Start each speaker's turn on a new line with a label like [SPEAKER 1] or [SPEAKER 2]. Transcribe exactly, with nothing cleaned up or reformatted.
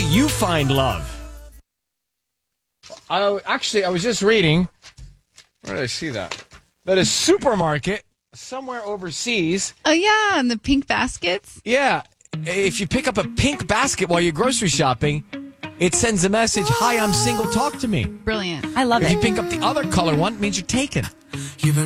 [SPEAKER 1] do you find love? I, actually, I was just reading. Where did I see that? That a supermarket somewhere overseas.
[SPEAKER 2] Oh, yeah, and the pink baskets.
[SPEAKER 1] Yeah. If you pick up a pink basket while you're grocery shopping, it sends a message, hi, I'm single, talk to me.
[SPEAKER 2] Brilliant.
[SPEAKER 3] I love
[SPEAKER 1] If
[SPEAKER 3] it.
[SPEAKER 1] you pick up the other color one, it means you're taken.